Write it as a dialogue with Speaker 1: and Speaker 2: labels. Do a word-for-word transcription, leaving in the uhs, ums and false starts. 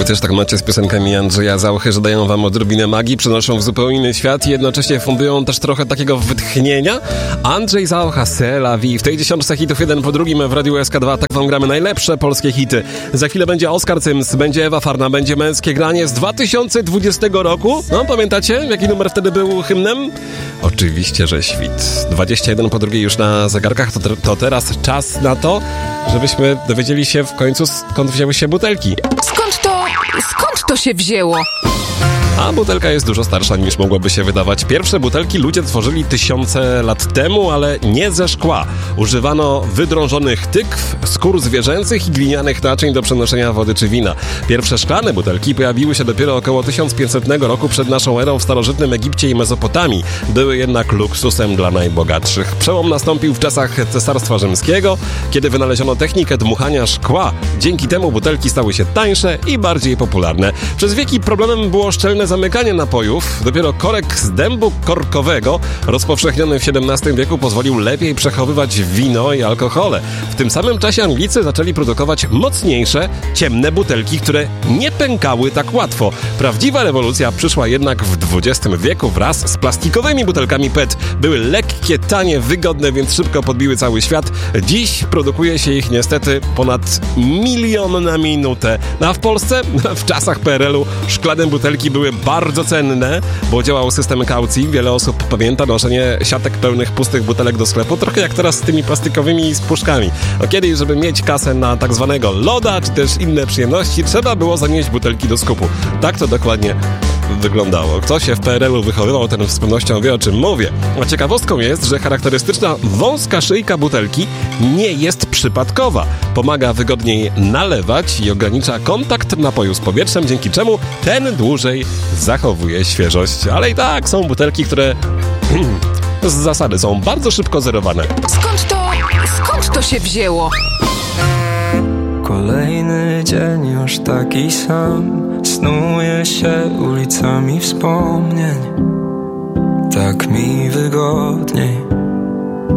Speaker 1: Wy też tak macie z piosenkami Andrzeja Zauchy, że dają wam odrobinę magii, przenoszą w zupełnie inny świat i jednocześnie fundują też trochę takiego wytchnienia? Andrzej Zaucha, C'est la vie. W tej dziesiątce hitów jeden po drugim w Radiu S K dwa tak wam gramy najlepsze polskie hity. Za chwilę będzie Oskar Cyms, będzie Ewa Farna, będzie Męskie Granie z dwa tysiące dwudziestego roku. No, pamiętacie, jaki numer wtedy był hymnem? Oczywiście, że świt. dwadzieścia jeden po drugiej już na zegarkach, to, to teraz czas na to, żebyśmy dowiedzieli się w końcu, skąd wzięły się butelki.
Speaker 2: Skąd to, skąd to się wzięło?
Speaker 1: A butelka jest dużo starsza niż mogłoby się wydawać. Pierwsze butelki ludzie tworzyli tysiące lat temu, ale nie ze szkła. Używano wydrążonych tykw, skór zwierzęcych i glinianych naczyń do przenoszenia wody czy wina. Pierwsze szklane butelki pojawiły się dopiero około tysiąc pięćsetnego roku przed naszą erą w starożytnym Egipcie i Mezopotamii. Były jednak luksusem dla najbogatszych. Przełom nastąpił w czasach Cesarstwa Rzymskiego, kiedy wynaleziono technikę dmuchania szkła. Dzięki temu butelki stały się tańsze i bardziej popularne. Przez wieki problemem było szczelne zamykanie napojów. Dopiero korek z dębu korkowego, rozpowszechniony w siedemnastym wieku, pozwolił lepiej przechowywać wino i alkohole. W tym samym czasie Anglicy zaczęli produkować mocniejsze, ciemne butelki, które nie pękały tak łatwo. Prawdziwa rewolucja przyszła jednak w dwudziestym wieku wraz z plastikowymi butelkami P E T. Były lekkie, tanie, wygodne, więc szybko podbiły cały świat. Dziś produkuje się ich niestety ponad milion na minutę. A w Polsce w czasach P R L-u szklane butelki były bardzo cenne, bo działał system kaucji. Wiele osób pamięta noszenie siatek pełnych pustych butelek do sklepu, trochę jak teraz z tymi plastikowymi puszkami. No kiedyś, żeby mieć kasę na tak zwanego loda, czy też inne przyjemności, trzeba było zanieść butelki do skupu. Tak to dokładnie wyglądało. Kto się w P R L-u wychowywał, ten z pewnością wie, o czym mówię. A ciekawostką jest, że charakterystyczna wąska szyjka butelki nie jest przypadkowa. Pomaga wygodniej nalewać i ogranicza kontakt napoju z powietrzem, dzięki czemu ten dłużej zachowuje świeżość. Ale i tak są butelki, które z zasady są bardzo szybko zerowane.
Speaker 2: Skąd to, skąd to się wzięło?
Speaker 3: Kolejny dzień już taki sam, snuje się ulicami wspomnień. Tak mi wygodniej.